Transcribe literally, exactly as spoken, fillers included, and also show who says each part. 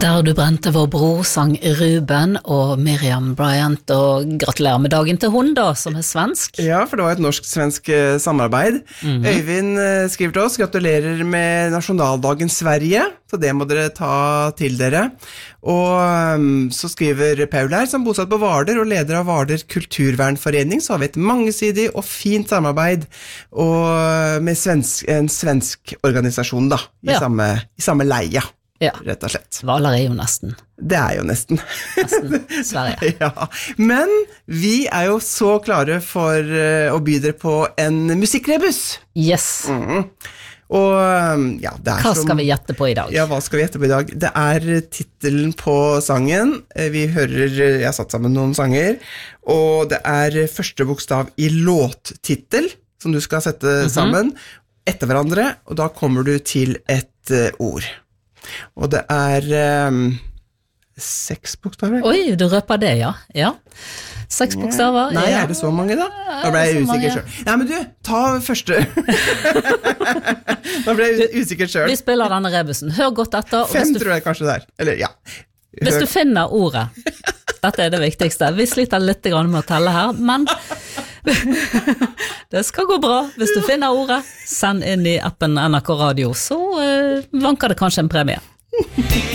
Speaker 1: Der du brente vår bror sang Ruben og Miriam Bryant, og gratulerer med dagen til hun da, som er svensk.
Speaker 2: Ja, for det var et norsk-svensk eh, samarbeid. Mm-hmm. Øyvind eh, skriver til oss, gratulerer med nasjonaldagen Sverige, så det må dere ta til dere. Og um, så skriver Paul her, som bosatt på Hvaler og leder av Hvaler Kulturvernforening, så har vi et mangesidig og fint samarbeid og med svensk, en svensk organisasjon da, i, ja. samme, i samme leie. Ja, rett og slett.
Speaker 1: Hvaler er jo nesten.
Speaker 2: Det er jo nesten.
Speaker 1: Nesten, Sverige.
Speaker 2: Ja, men vi er jo så klare for uh, å by dere på en musikkrebus.
Speaker 1: Yes.
Speaker 2: Mm. Og ja, det er
Speaker 1: Hva
Speaker 2: som,
Speaker 1: skal vi gjette på i dag?
Speaker 2: Ja, hva skal vi gjette på i dag? Det er titelen på sangen. Vi hører, jeg har satt sammen noen sanger, og det er første bokstav i låttitel, som du skal sette mm-hmm. sammen etter hverandre, og da kommer du til et uh, ord. Og det er um, seks bokstaver.
Speaker 1: Oi, du røper det, ja. Ja. Seks bokstaver.
Speaker 2: Nei,
Speaker 1: ja.
Speaker 2: er det så mange da? Da ble jeg usikker selv. Nei, men du, ta første. Da ble jeg usikker selv.
Speaker 1: Vi spiller denne rebusen. Hør godt etter.
Speaker 2: Fem
Speaker 1: du...
Speaker 2: tror jeg kanskje der. Eller, ja. Hør.
Speaker 1: Hvis du finner ordet, dette er det viktigste. Vi sliter litt med å telle her, men det skal gå bra. Hvis du finner ordet, send inn i appen N R K Radio, så uh, vanker det kanskje en premie.